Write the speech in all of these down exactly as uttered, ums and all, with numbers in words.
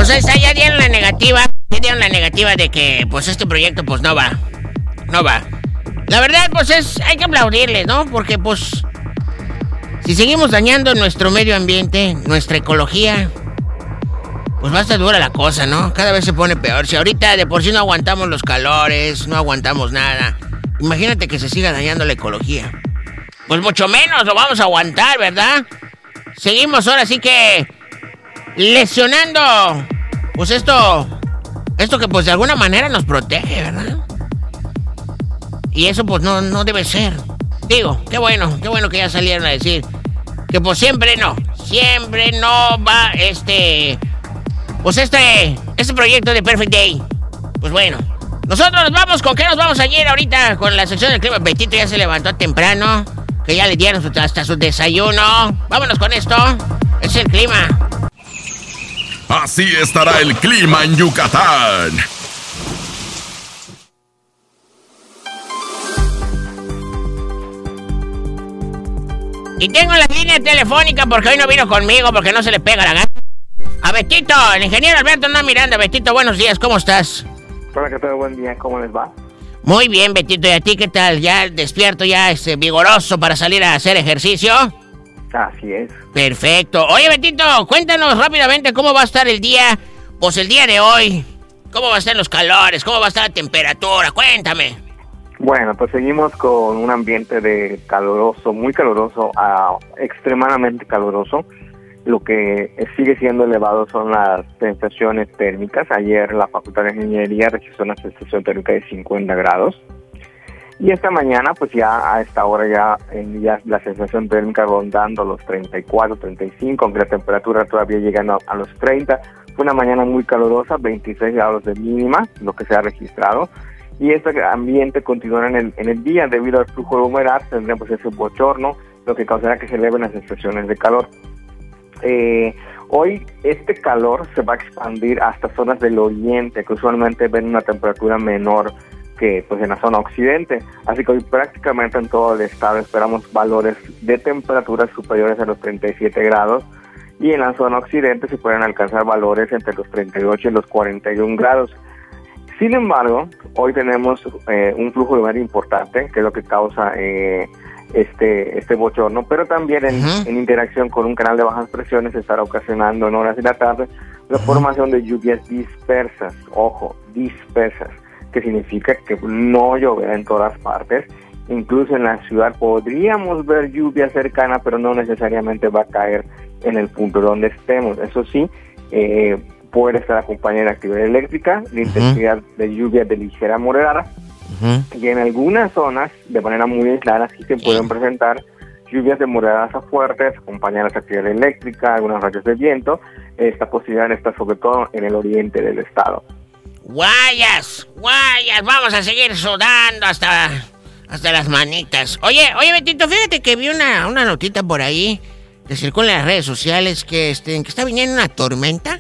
Pues ahí está, ya dieron la negativa, ya dieron la negativa de que, pues, este proyecto, pues, no va, no va. La verdad, pues, es, hay que aplaudirles, ¿no? Porque, pues, si seguimos dañando nuestro medio ambiente, nuestra ecología, pues va a estar dura la cosa, ¿no? Cada vez se pone peor. Si ahorita de por sí no aguantamos los calores, no aguantamos nada, imagínate que se siga dañando la ecología. Pues mucho menos lo vamos a aguantar, ¿verdad? Seguimos ahora sí que lesionando, pues esto, esto que pues de alguna manera nos protege, ¿verdad? Y eso pues no, no debe ser. Digo, qué bueno, qué bueno que ya salieron a decir que pues siempre no, siempre no va este, pues este, este proyecto de Perfect Day. Pues bueno, nosotros nos vamos, ¿con qué nos vamos a ir ahorita? Con la sección del clima. Betito ya se levantó temprano, que ya le dieron su, hasta su desayuno. Vámonos con esto, es el clima. Así estará el clima en Yucatán. Y tengo la línea telefónica porque hoy no vino conmigo, porque no se le pega la gana. A Betito, el ingeniero Alberto no Miranda. Betito, buenos días, ¿cómo estás? Hola, ¿qué tal? Buen día, ¿cómo les va? Muy bien, Betito, ¿y a ti qué tal? ¿Ya despierto, ya este, vigoroso para salir a hacer ejercicio? Así es. Perfecto. Oye, Betito, cuéntanos rápidamente cómo va a estar el día, pues el día de hoy. ¿Cómo va a estar los calores? ¿Cómo va a estar la temperatura? Cuéntame. Bueno, pues seguimos con un ambiente de caluroso, muy caluroso a extremadamente caluroso. Lo que sigue siendo elevado son las sensaciones térmicas. Ayer la Facultad de Ingeniería registró una sensación térmica de cincuenta grados. Y esta mañana, pues ya a esta hora ya, eh, ya la sensación térmica rondando los treinta y cuatro, treinta y cinco, aunque la temperatura todavía llegando a, a los treinta. Fue una mañana muy calurosa, veintiséis grados de mínima, lo que se ha registrado. Y este ambiente continuará en el, en el día debido al flujo de humedad. Tendremos ese bochorno, lo que causará que se eleven las sensaciones de calor. Eh, hoy este calor se va a expandir hasta zonas del oriente, que usualmente ven una temperatura menor que pues en la zona occidente. Así que hoy prácticamente en todo el estado esperamos valores de temperaturas superiores a los treinta y siete grados. Y en la zona occidente se pueden alcanzar valores entre los treinta y ocho y los cuarenta y uno grados. Sin embargo, hoy tenemos eh, un flujo de humedad importante, que es lo que causa eh, este este bochorno, pero también en, uh-huh. en interacción con un canal de bajas presiones se estará ocasionando en horas de la tarde la uh-huh. formación de lluvias dispersas, ojo, dispersas, que significa que no lloverá en todas partes. Incluso en la ciudad podríamos ver lluvia cercana, pero no necesariamente va a caer en el punto donde estemos. Eso sí, eh, puede estar acompañada de actividad eléctrica, de intensidad uh-huh. de lluvia de ligera a moderada, uh-huh. y en algunas zonas, de manera muy aislada, sí se pueden presentar lluvias de moderadas a fuertes, acompañadas de actividad eléctrica, algunos rayos de viento. Esta posibilidad está sobre todo en el oriente del estado. Guayas, guayas, vamos a seguir sudando hasta, hasta las manitas. Oye, oye, Betito, fíjate que vi una, una notita por ahí que circula en las redes sociales que, este, que está viniendo una tormenta.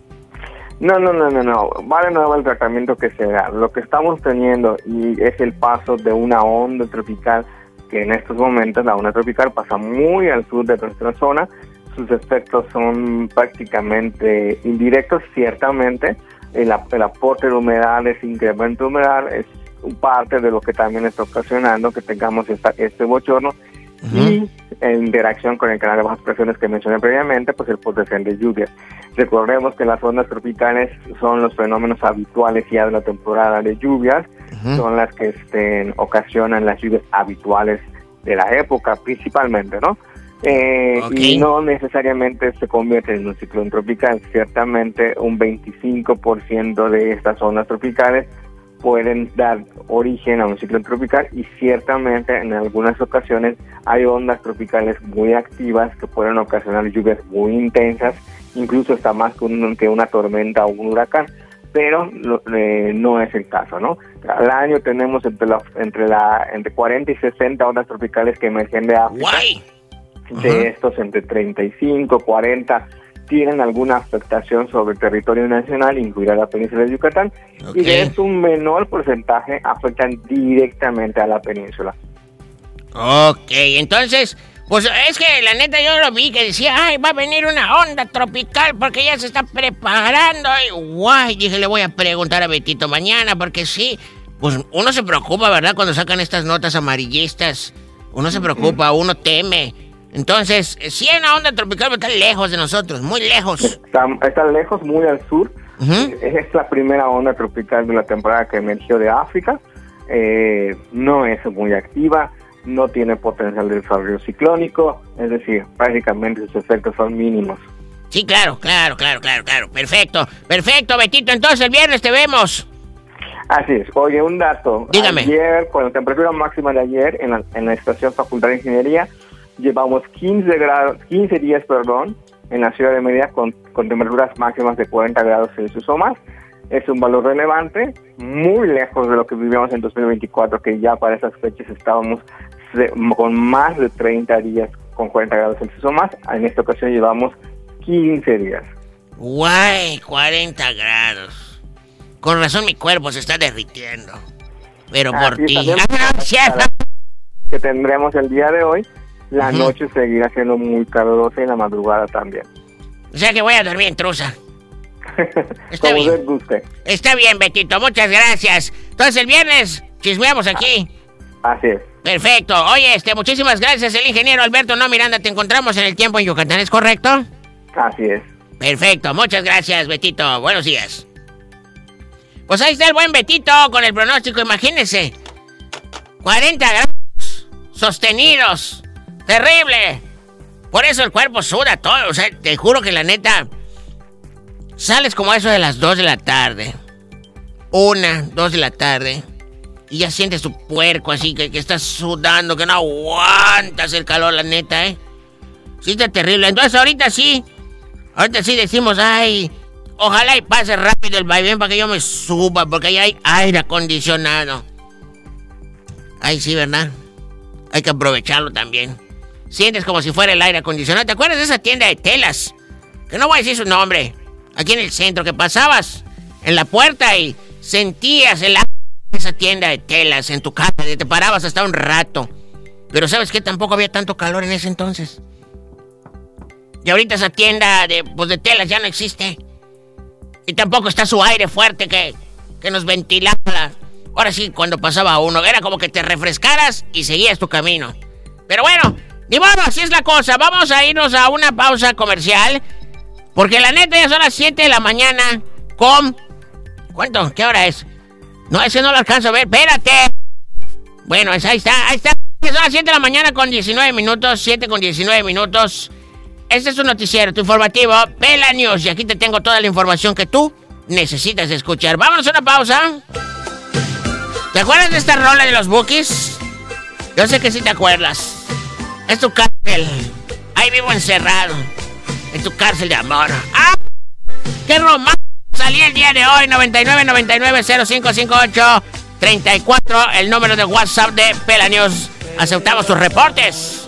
No, no, no, no, no. Va de nuevo el tratamiento que se da. Lo que estamos teniendo y es el paso de una onda tropical, que en estos momentos la onda tropical pasa muy al sur de nuestra zona. Sus efectos son prácticamente indirectos, ciertamente. El, el aporte de humedad, ese incremento de humedad es parte de lo que también está ocasionando que tengamos esta, este bochorno. Uh-huh. Y en interacción con el canal de bajas presiones que mencioné previamente, pues el potencial de lluvias. Recordemos que las ondas tropicales son los fenómenos habituales ya de la temporada de lluvias, uh-huh. son las que este, ocasionan las lluvias habituales de la época principalmente, ¿no? Eh, okay. Y no necesariamente se convierte en un ciclón tropical. Ciertamente un veinticinco por ciento de estas ondas tropicales pueden dar origen a un ciclón tropical, y ciertamente en algunas ocasiones hay ondas tropicales muy activas que pueden ocasionar lluvias muy intensas, incluso hasta más que, un, que una tormenta o un huracán, pero lo, eh, no es el caso, ¿no? Al año tenemos entre, la, entre, la, entre cuarenta y sesenta ondas tropicales que emergen de África. Guay. De uh-huh. estos entre treinta y cinco, cuarenta tienen alguna afectación sobre el territorio nacional, incluida la península de Yucatán, okay. y de esto un menor porcentaje afectan directamente a la península. Ok, entonces, Pues es que la neta yo lo vi que decía, ay, va a venir una onda tropical porque ya se está preparando. Y guay, dije, le voy a preguntar a Betito mañana porque sí, pues uno se preocupa, ¿verdad? Cuando sacan estas notas amarillistas, uno se preocupa, uno teme. Entonces, sí hay una onda tropical, pero está lejos de nosotros, muy lejos. Está, está lejos, muy al sur. Uh-huh. Es la primera onda tropical de la temporada que emergió de África. Eh, no es muy activa, no tiene potencial de desarrollo ciclónico, es decir, prácticamente sus efectos son mínimos. Sí, claro, claro, claro, claro, claro. Perfecto, perfecto, Betito. Entonces el viernes te vemos. Así es. Oye, un dato. Dígame. Ayer, con la temperatura máxima de ayer, en la, en la estación Facultad de Ingeniería, llevamos quince grados, quince días, perdón, en la ciudad de Mérida con, con temperaturas máximas de cuarenta grados Celsius o más. Es un valor relevante, muy lejos de lo que vivíamos en dos mil veinticuatro, que ya para esas fechas estábamos de, con más de treinta días con cuarenta grados Celsius o más. En esta ocasión llevamos quince días. Guay, cuarenta grados. Con razón mi cuerpo se está derritiendo. Pero por Así ti. Ah, que tendremos el día de hoy. La uh-huh. noche seguirá siendo muy calurosa y la madrugada también. O sea que voy a dormir en trusa. Está Como bien. usted guste. Está bien, Betito, muchas gracias. Entonces el viernes chismeamos aquí. Así es. Perfecto. Oye, este, muchísimas gracias, el ingeniero Alberto No Miranda. Te encontramos en el tiempo en Yucatán, ¿es correcto? Así es. Perfecto, muchas gracias, Betito. Buenos días. Pues ahí está el buen Betito con el pronóstico, imagínense. cuarenta grados sostenidos. Terrible. Por eso el cuerpo suda todo. O sea, te juro que la neta, sales como a eso de las dos de la tarde. Una, dos de la tarde. Y ya sientes tu puerco así, que, que estás sudando, que no aguantas el calor, la neta, ¿eh? Sí está terrible. Entonces ahorita sí, ahorita sí decimos, ay, ojalá y pase rápido el vaivén para que yo me suba, porque ahí hay aire acondicionado. Ay, sí, ¿verdad? Hay que aprovecharlo también. Sientes como si fuera el aire acondicionado. ¿Te acuerdas de esa tienda de telas? Que no voy a decir su nombre. Aquí en el centro, que pasabas en la puerta y sentías el aire de esa tienda de telas en tu casa. Y te parabas hasta un rato. Pero ¿sabes qué? Tampoco había tanto calor en ese entonces. Y ahorita esa tienda de, pues, de telas ya no existe. Y tampoco está su aire fuerte que, que nos ventilaba. Ahora sí, cuando pasaba uno, era como que te refrescaras y seguías tu camino. Pero bueno, ni modo, así es la cosa. Vamos a irnos a una pausa comercial. Porque la neta ya son las siete de la mañana con... ¿Cuánto? ¿Qué hora es? No, ese no lo alcanzo a ver. ¡Espérate! Bueno, ahí está, ahí está. Son las siete de la mañana con diecinueve minutos. siete con diecinueve minutos. Este es tu noticiero, tu informativo, Pela News. Y aquí te tengo toda la información que tú necesitas escuchar. Vámonos a una pausa. ¿Te acuerdas de esta rola de los Bukis? Yo sé que sí te acuerdas. Es tu cárcel. Ahí vivo encerrado. En tu cárcel de amor. ¡Ah! ¡Qué romántico! Salí el día de hoy. noventa y nueve, noventa y nueve, cero cinco cinco ocho, treinta y cuatro. El número de WhatsApp de Pela News. Aceptamos tus reportes.